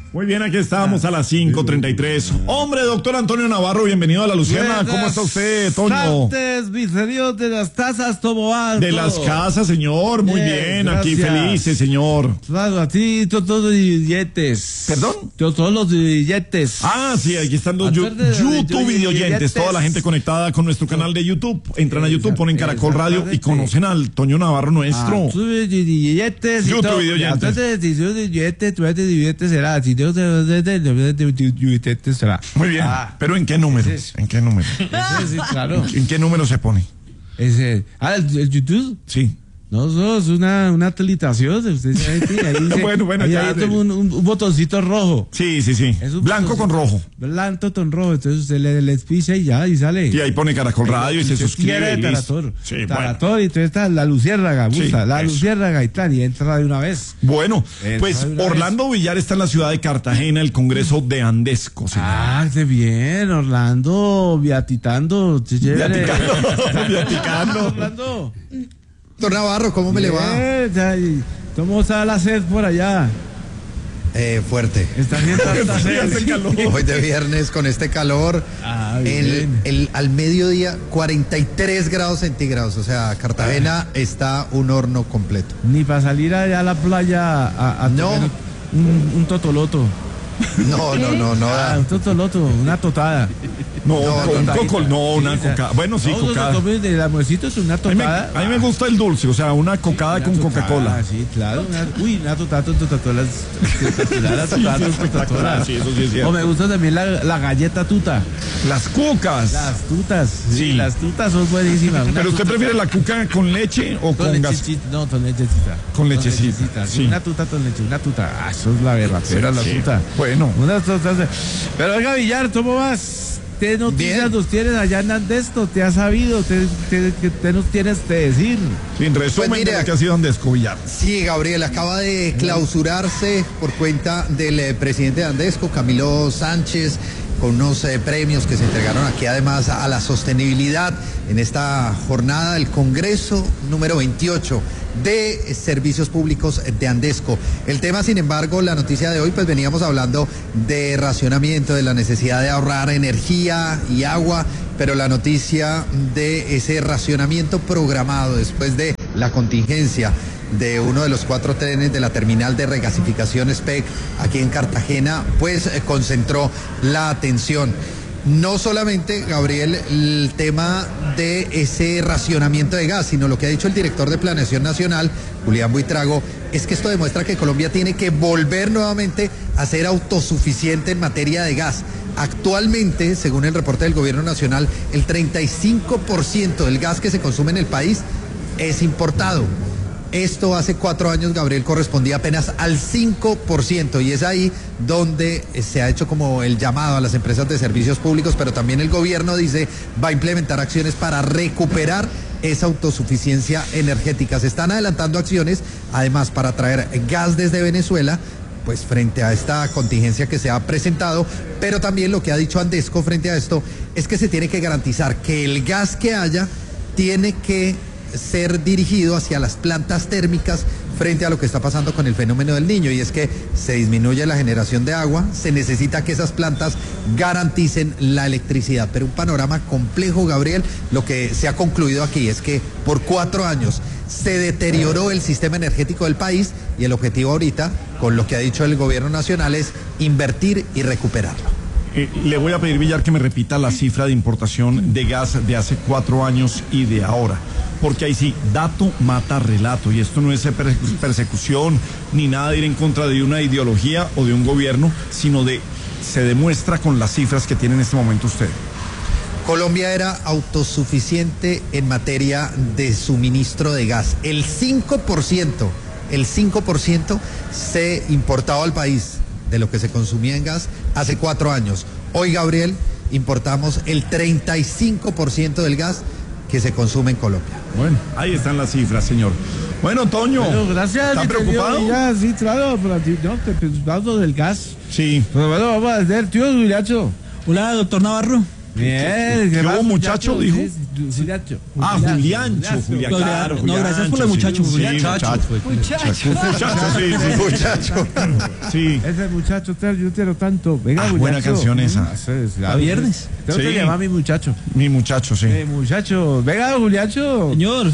Muy bien, aquí estamos a las 5:33. Hombre, doctor Antonio Navarro, bienvenido a La Luciana. ¿Cómo está usted, Toño? Misterios de las tazas, ¿cómo vas? De las casas, señor. Muy bien, aquí gracias. felices, señor. Claro, a ti todos los billetes. ¿Perdón? Todos los billetes. Ah, sí, aquí están los Acuérdate de YouTube videoyentes. billetes. Toda la gente conectada con nuestro canal de YouTube. Entran a YouTube, ponen Caracol Radio y conocen al Toño Navarro nuestro. Billetes. YouTube videoyentes. Billetes será. Si Dios billetes será. Muy bien. ¿Pero en qué número? ¿En qué número? Sí, claro. ¿En qué número se pone? ¿El YouTube? Sí. No, eso es una actualización. Usted sabe, ahí dice, Bueno, ahí ya. hay como un botoncito rojo. Sí. Es un Blanco con rojo. Blanco con rojo. Entonces usted le picha y ya, y sale. Y ahí pone Caracol Radio y se suscribe. Y listo. Sí, Tarator, y entonces está la luciérnaga, gusta, la eso. luciérnaga y tal, y entra de una vez. Bueno, pues Orlando Villar está en la ciudad de Cartagena, el Congreso de Andesco, señor. Qué bien, Orlando, viatitando. Viaticando. Orlando. Doctor Navarro, ¿cómo me le va? ¿Cómo está la sed por allá? Fuerte. Está haciendo tanta Sí, sed. hace calor. Hoy de viernes con este calor, al mediodía 43 grados centígrados, o sea, Cartagena está un horno completo. Ni para salir allá a la playa a No. tocar un totoloto. No. Un totoloto, una totada. Una cocada. Bueno, sí, cocada. El almuercito es una A totada. mí me gusta el dulce, o sea, una cocada Una con totada, Coca-Cola. Sí, claro. Una totada, Sí, eso sí es cierto. O me gusta también la galleta tuta. Las cucas. Las tutas. Sí. Las tutas son buenísimas. Una ¿Pero usted tuta prefiere la cuca con leche o con gas? No, con lechecita. Con lechecita, sí. Una tuta con leche, una tuta. Eso es la berracera, la Sí. tuta. Bueno. Unas tutas. Pero oiga, Villar, ¿cómo vas? ¿Qué noticias Bien. nos tienes allá en Andesco? ¿Te has sabido? ¿Qué nos tienes que decir? En resumen, Pues mire, de lo que ha sido Andesco Villar. Sí, Gabriel, acaba de clausurarse por cuenta del presidente de Andesco, Camilo Sánchez, con unos premios que se entregaron aquí además a la sostenibilidad en esta jornada del Congreso número 28 de Servicios Públicos de Andesco. El tema, sin embargo, la noticia de hoy, pues veníamos hablando de racionamiento, de la necesidad de ahorrar energía y agua, pero la noticia de ese racionamiento programado después de la contingencia de uno de los 4 trenes de la terminal de regasificación SPEC aquí en Cartagena, pues concentró la atención. No solamente, Gabriel, el tema de ese racionamiento de gas, sino lo que ha dicho el director de Planeación Nacional, Julián Buitrago, es que esto demuestra que Colombia tiene que volver nuevamente a ser autosuficiente en materia de gas. Actualmente, según el reporte del Gobierno Nacional, el 35% del gas que se consume en el país es importado. Esto hace 4 años, Gabriel, correspondía apenas al 5%, y es ahí donde se ha hecho como el llamado a las empresas de servicios públicos, pero también el gobierno dice va a implementar acciones para recuperar esa autosuficiencia energética. Se están adelantando acciones, además, para traer gas desde Venezuela, pues frente a esta contingencia que se ha presentado, pero también lo que ha dicho Andesco frente a esto es que se tiene que garantizar que el gas que haya tiene que ser dirigido hacia las plantas térmicas frente a lo que está pasando con el fenómeno del Niño, y es que se disminuye la generación de agua, se necesita que esas plantas garanticen la electricidad, pero un panorama complejo, Gabriel. Lo que se ha concluido aquí es que por 4 años se deterioró el sistema energético del país, y el objetivo ahorita, con lo que ha dicho el gobierno nacional, es invertir y recuperarlo. Le voy a pedir, Villar, que me repita la cifra de importación de gas de hace 4 años y de ahora. Porque ahí sí, dato mata relato, y esto no es persecución ni nada de ir en contra de una ideología o de un gobierno, sino se demuestra con las cifras que tiene en este momento usted. Colombia era autosuficiente en materia de suministro de gas. El 5% se importaba al país de lo que se consumía en gas hace 4 años. Hoy, Gabriel, importamos el 35% del gas que se consume en Colombia. Bueno, ahí están las cifras, señor. Bueno, Toño, Bueno, gracias. ¿está preocupado? Ya, sí, claro, pero no, te preocupado del gas. Sí. Pero bueno, vamos a hacer, tío Guilacho. Hola, doctor Navarro. Bien, ¿Qué hubo, muchacho? Dijo. Sí, Juliancho. Julián, claro. No, gracias por lo de muchacho. Sí, Juliancho. Muchacho. Sí. Ese muchacho, yo quiero tanto. Venga, Juliancho. Buena canción esa. A viernes. Tengo que Sí. llamar a mi muchacho. Mi muchacho, sí. Muchacho, venga, Juliancho. Señor.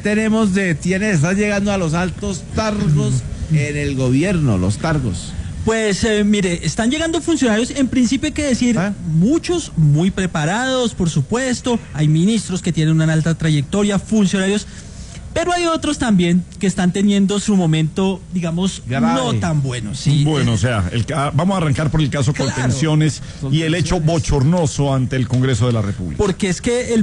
Están llegando a los altos cargos en el gobierno, los cargos. Pues mire, están llegando funcionarios, en principio hay que decir, muchos muy preparados, por supuesto, hay ministros que tienen una alta trayectoria, funcionarios, pero hay otros también que están teniendo su momento, digamos, grave. No tan bueno. Sí. Bueno, o sea, vamos a arrancar por el caso Claro. Colpensiones y el hecho bochornoso ante el Congreso de la República. Porque es que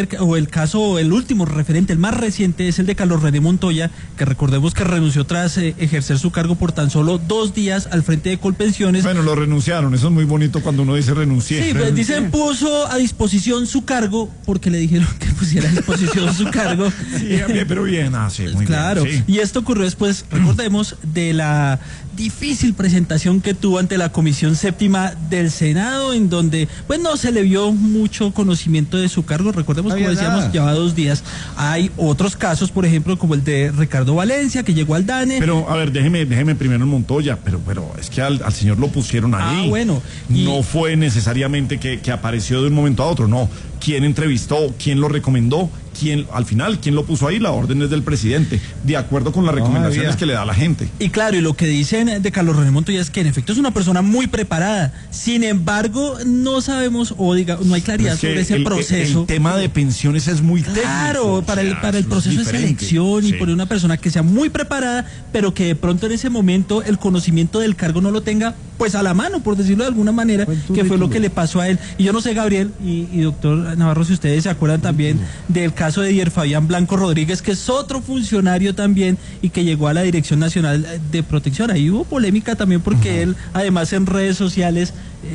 el último referente, el más reciente, es el de Carlos René Montoya, que recordemos que renunció tras ejercer su cargo por tan solo 2 días al frente de Colpensiones. Bueno, lo renunciaron, eso es muy bonito cuando uno dice renuncié. Sí, pues dicen puso a disposición su cargo, porque le dijeron que pusiera a disposición su cargo. Sí, bien, pero bien, sí, muy Claro, bien. Sí. y esto ocurrió después, recordemos, de la difícil presentación que tuvo ante la Comisión Séptima del Senado, en donde pues no se le vio mucho conocimiento de su cargo. Recordemos, No como había decíamos, nada. lleva 2 días. Hay otros casos, por ejemplo, como el de Ricardo Valencia, que llegó al DANE. Pero, a ver, déjeme primero en Montoya, pero es que al señor lo pusieron ahí. Bueno. No fue necesariamente que apareció de un momento a otro, no. ¿Quién entrevistó? ¿Quién lo recomendó? Al final, ¿quién lo puso ahí? La orden es del presidente, de acuerdo con las recomendaciones había. que le da la gente. Y claro, y lo que dicen de Carlos René Montoya es que en efecto es una persona muy preparada. Sin embargo, no sabemos, no hay claridad Es que sobre ese proceso. El tema de pensiones es muy técnico. Claro, para el es proceso de diferente. selección y Sí. por una persona que sea muy preparada, pero que de pronto en ese momento el conocimiento del cargo no lo tenga pues a la mano, por decirlo de alguna manera, que fue lo que le pasó a él. Y yo no sé, Gabriel y doctor Navarro, si ustedes se acuerdan también del caso de Dier Fabián Blanco Rodríguez, que es otro funcionario también y que llegó a la Dirección Nacional de Protección. Ahí hubo polémica también porque él, además en redes sociales,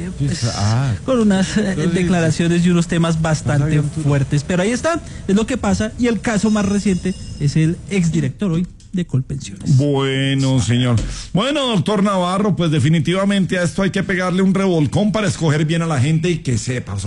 con unas declaraciones y unos temas bastante fuertes. Pero ahí está, es lo que pasa. Y el caso más reciente es el exdirector hoy de Colpensiones. Bueno, señor. Bueno, doctor Navarro, pues definitivamente a esto hay que pegarle un revolcón para escoger bien a la gente y que sepa.